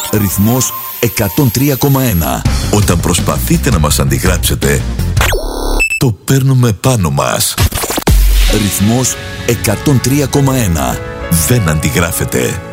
Ρυθμός 103,1. Όταν προσπαθείτε να μας αντιγράψετε, το παίρνουμε πάνω μας. Ρυθμός 103,1. Δεν αντιγράφεται.